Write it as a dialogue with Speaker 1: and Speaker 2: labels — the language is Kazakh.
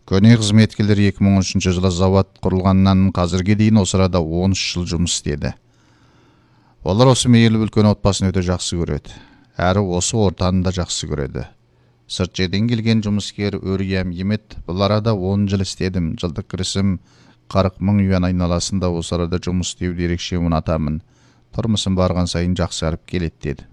Speaker 1: Көне қызметкерлер 2013 жылы завод құрылғаннан қазірге дейін осы арада 13 жыл жұмыс істеді. Олар осы мейірлі үлкен отбасын өте жақсы көреді. Әрі осы ортаны да жақсы көреді. Сырт жерден келген жұмыскер Өргем Емет, бұл арада 10 жыл істедім. Жылдық кірісім 40 мың юан айналасында, осы арада жұмыс істеуді ерекше ұнатамын. Тұрмысым барған сайын жақсарып келеді деді.